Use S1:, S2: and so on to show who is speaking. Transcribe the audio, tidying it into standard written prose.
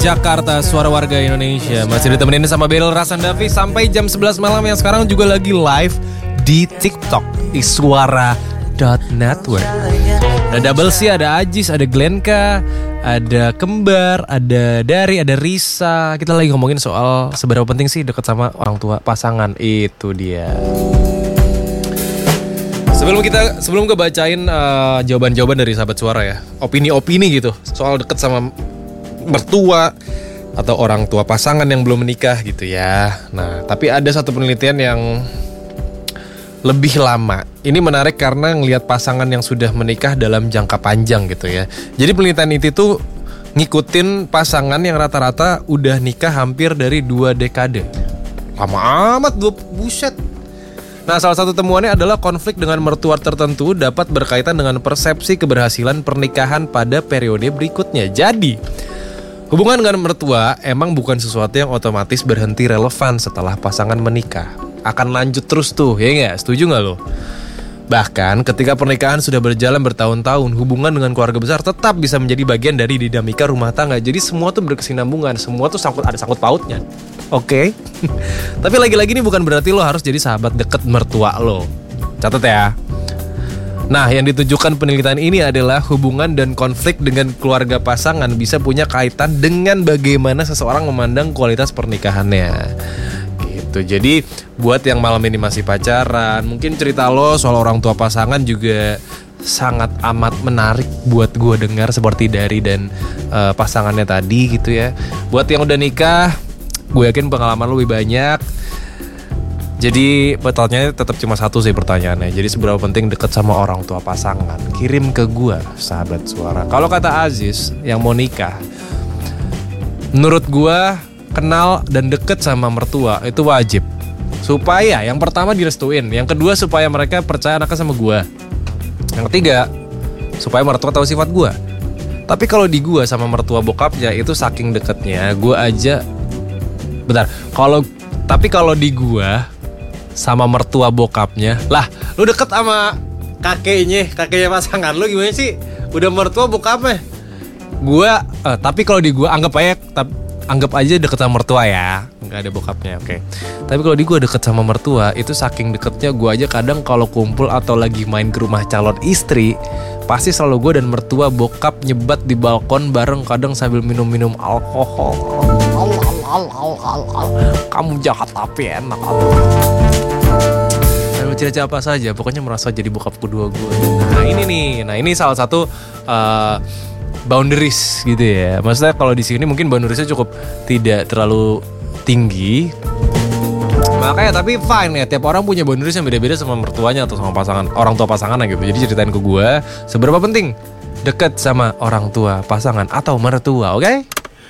S1: Jakarta, suara warga Indonesia. Masih ditemenin sama Beryl Rasandavi sampai jam 11 malam, yang sekarang juga lagi live di TikTok Iswara.network. Ada Double C, ada Ajis, ada Glenka, ada Kembar, ada Dari, ada Risa. Kita lagi ngomongin soal seberapa penting sih deket sama orang tua pasangan. Itu dia. Sebelum gue bacain jawaban-jawaban dari sahabat suara ya, opini-opini gitu soal deket sama mertua atau orang tua pasangan yang belum menikah gitu ya. Nah, tapi ada satu penelitian yang lebih lama. Ini menarik karena ngelihat pasangan yang sudah menikah dalam jangka panjang gitu ya. Jadi penelitian itu tuh ngikutin pasangan yang rata-rata udah nikah hampir dari 2 dekade. Lama amat, buset. Nah, salah satu temuannya adalah konflik dengan mertua tertentu dapat berkaitan dengan persepsi keberhasilan pernikahan pada periode berikutnya. Jadi, hubungan dengan mertua emang bukan sesuatu yang otomatis berhenti relevan setelah pasangan menikah. Akan lanjut terus tuh, ya nggak? Setuju nggak lo? Bahkan ketika pernikahan sudah berjalan bertahun-tahun, hubungan dengan keluarga besar tetap bisa menjadi bagian dari dinamika rumah tangga. Jadi semua tuh berkesinambungan, semua tuh ada sangkut pautnya. Oke. Tapi lagi-lagi ini bukan berarti lo harus jadi sahabat deket mertua lo. Catat ya. Nah, yang ditujukan penelitian ini adalah hubungan dan konflik dengan keluarga pasangan bisa punya kaitan dengan bagaimana seseorang memandang kualitas pernikahannya. Gitu. Jadi buat yang malam ini masih pacaran, mungkin cerita lo soal orang tua pasangan juga sangat amat menarik buat gue dengar, seperti Dari dan pasangannya tadi gitu ya. Buat yang udah nikah, gue yakin pengalaman lo lebih banyak. Jadi pertanyaannya tetap cuma satu sih pertanyaannya. Jadi seberapa penting deket sama orang tua pasangan? Kirim ke gue, sahabat suara. Kalau kata Aziz yang mau nikah, menurut gue kenal dan deket sama mertua itu wajib. Supaya yang pertama direstuin, yang kedua supaya mereka percaya anaknya sama gue, yang ketiga supaya mertua tahu sifat gue. Tapi kalau di gue sama mertua bokapnya itu saking deketnya, gue aja kalau di gue sama mertua bokapnya, lah lu deket sama kakeknya pasangan lu gimana sih? Udah mertua bokapnya. Tapi kalau di gue anggap aja deket sama mertua ya, nggak ada bokapnya, oke. Tapi kalau di gue deket sama mertua itu saking deketnya, gue aja kadang kalau kumpul atau lagi main ke rumah calon istri, pasti selalu gue dan mertua bokap nyebat di balkon bareng, kadang sambil minum alkohol. Kamu jahat tapi enak. Dan cerita apa saja, pokoknya merasa jadi bokap kedua gue. Nah ini salah satu boundaries gitu ya. Maksudnya kalau di sini mungkin boundariesnya cukup tidak terlalu tinggi. Makanya tapi fine ya, tiap orang punya boundaries yang beda-beda sama mertuanya atau sama pasangan, orang tua pasangannya gitu. Jadi ceritain ke gue seberapa penting deket sama orang tua pasangan atau mertua, oke?